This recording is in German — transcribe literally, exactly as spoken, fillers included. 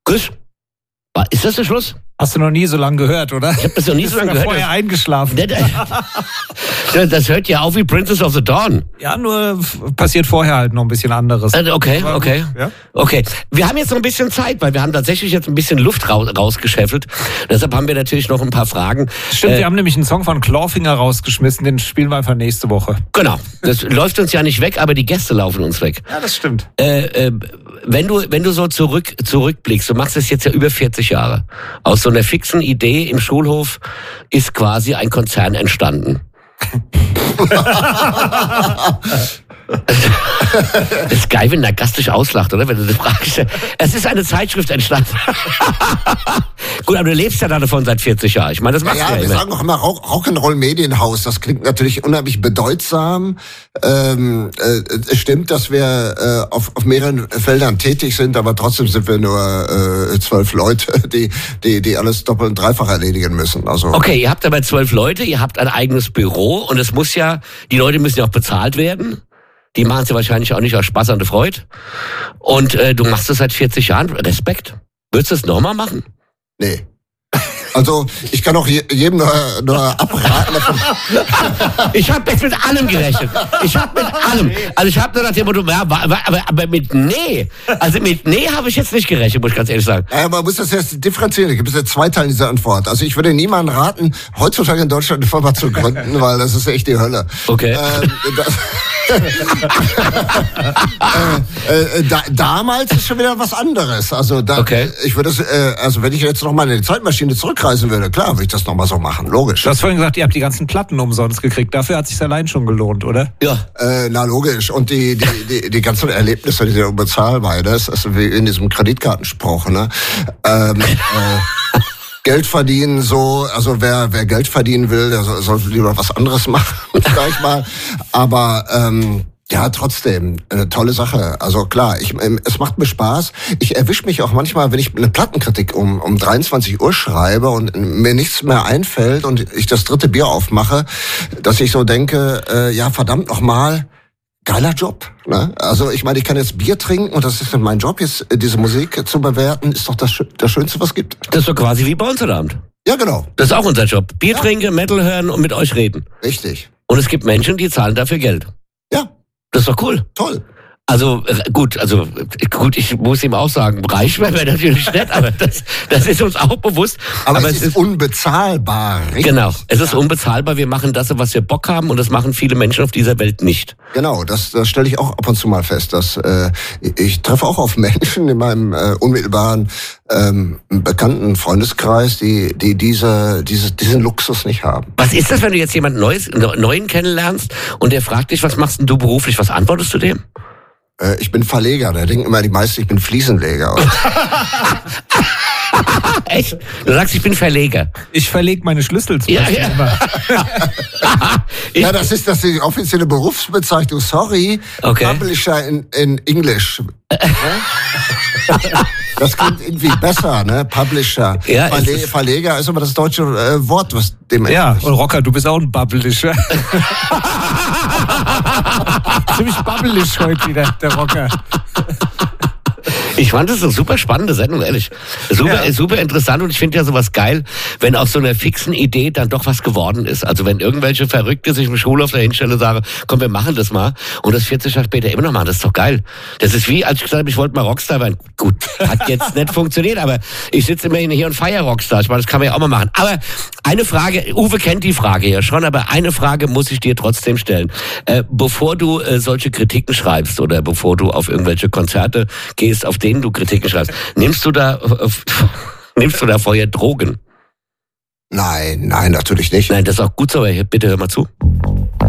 Chris, ist das der Schluss? Hast du noch nie so lange gehört, oder? Ich habe das noch nie so lange gehört. Vorher eingeschlafen. Das hört ja auf wie Princess of the Dawn. Ja, nur passiert vorher halt noch ein bisschen anderes. Okay, okay. Ja? Okay. Wir haben jetzt noch ein bisschen Zeit, weil wir haben tatsächlich jetzt ein bisschen Luft raus, rausgeschäffelt. Deshalb haben wir natürlich noch ein paar Fragen. Stimmt, äh, wir haben nämlich einen Song von Clawfinger rausgeschmissen, den spielen wir einfach nächste Woche. Genau. Das läuft uns ja nicht weg, aber die Gäste laufen uns weg. Ja, das stimmt. Äh, äh, wenn du, wenn du so zurück, zurückblickst, du machst es jetzt ja über vierzig Jahre. Aus so einer fixen Idee im Schulhof ist quasi ein Konzern entstanden. Das ist geil, wenn der Gast dich auslacht, oder? Wenn du eine Frage stellst. Es ist eine Zeitschrift entstanden. Gut, aber du lebst ja davon seit vierzig Jahren. Ich meine, das machst ja, du ja, ja wir immer. sagen auch immer Rock, Rock'n'Roll Medienhaus. Das klingt natürlich unheimlich bedeutsam. Ähm, äh, es stimmt, dass wir äh, auf, auf mehreren Feldern tätig sind, aber trotzdem sind wir nur äh, zwölf Leute, die, die, die alles doppelt und dreifach erledigen müssen. Also Okay, ihr habt aber zwölf Leute, ihr habt ein eigenes Büro und es muss ja, die Leute müssen ja auch bezahlt werden. Die machen es ja wahrscheinlich auch nicht aus Spaß an der Freude. Und äh, du machst es seit vierzig Jahren. Respekt. Würdest du es nochmal machen? nee. Also ich kann auch jedem nur, nur abraten davon. Ich habe jetzt mit allem gerechnet. Ich habe mit allem. Also ich habe nur nach dem Motto, ja, aber, aber, aber mit nee. Also mit nee habe ich jetzt nicht gerechnet, muss ich ganz ehrlich sagen. Ja, man muss das jetzt differenzieren. Es gibt ja zwei Teile dieser Antwort. Also ich würde niemandem raten, heutzutage in Deutschland eine Firma zu gründen, weil das ist echt die Hölle. Okay. Ähm, das, äh, äh, da, damals ist schon wieder was anderes. Also da, Okay. ich würde es, äh, also wenn ich jetzt noch mal in die Zeitmaschine zurückreisen würde, klar, würde ich das noch mal so machen, logisch. Du hast vorhin gesagt, ihr habt die ganzen Platten umsonst gekriegt. Dafür hat es sich allein schon gelohnt, oder? Ja. Äh, na logisch. Und die, die, die, die ganzen Erlebnisse, die sind unbezahlbar. Das ist wie in diesem Kreditkartenspruch, ne? Ähm, äh, Geld verdienen so, also wer wer Geld verdienen will, der soll, soll lieber was anderes machen, sag ich mal. Aber ähm, ja, trotzdem, eine tolle Sache. Also klar, ich, es macht mir Spaß. Ich erwische mich auch manchmal, wenn ich eine Plattenkritik um, um dreiundzwanzig Uhr schreibe und mir nichts mehr einfällt und ich das dritte Bier aufmache, dass ich so denke, äh, ja verdammt nochmal, geiler Job. Ne? Also ich meine, ich kann jetzt Bier trinken und das ist mein Job, jetzt diese Musik zu bewerten, ist doch das, das Schönste, was es gibt. Das ist doch quasi wie bei uns heute Abend. Ja, genau. Das ist auch unser Job. Bier Ja. trinken, Metal hören und mit euch reden. Richtig. Und es gibt Menschen, die zahlen dafür Geld. Ja, Das ist doch cool. toll. Also äh, gut, also äh, gut, ich muss ihm auch sagen, reich wären wir natürlich nicht, aber das, das ist uns auch bewusst. Aber, aber es, es ist unbezahlbar. Richtig? Genau, es ist unbezahlbar. Wir machen das, was wir Bock haben, und das machen viele Menschen auf dieser Welt nicht. Genau, das, das stelle ich auch ab und zu mal fest. Dass, äh, ich treffe auch auf Menschen in meinem äh, unmittelbaren ähm, bekannten Freundeskreis, die, die diese, diese, diesen Luxus nicht haben. Was ist das, wenn du jetzt jemand Neues, Neuen kennenlernst und der fragt dich, was machst denn du beruflich? Was antwortest du dem? Äh, ich bin Verleger. Da denken immer die meisten, ich bin Fliesenleger. Echt? Du sagst, ich bin Verleger. Ich verlege meine Schlüssel zum Ja, Beispiel ja. immer. Ja, das ist das die offizielle Berufsbezeichnung. Sorry, Okay. Publisher in, in English. Das klingt irgendwie besser, ne? Publisher. Ja, Verle es ist- Verleger ist aber das deutsche äh, Wort, was dem Ja, entspricht. und Rocker, du bist auch ein Publisher. Ziemlich bubbelig heute wieder, der Rocker. Ich fand das eine super spannende Sendung, ehrlich. Super, Ja. super interessant, und ich finde ja sowas geil, wenn aus so einer fixen Idee dann doch was geworden ist. Also wenn irgendwelche Verrückte sich im Schulhof dahinstellen und sagen, komm, wir machen das mal, und das vierzig Jahre später immer noch machen, das ist doch geil. Das ist wie, als ich gesagt habe, ich wollte mal Rockstar werden. Gut, hat jetzt nicht funktioniert, aber ich sitze immerhin hier und feiere Rockstar. Ich meine, das kann man ja auch mal machen. Aber eine Frage, Uwe kennt die Frage ja schon, aber eine Frage muss ich dir trotzdem stellen. Äh, bevor du äh, solche Kritiken schreibst oder bevor du auf irgendwelche Konzerte gehst, auf denen du Kritiken schreibst, nimmst du da äh, nimmst du da vorher Drogen? Nein, nein, natürlich nicht. Nein, das ist auch gut so, aber bitte hör mal zu.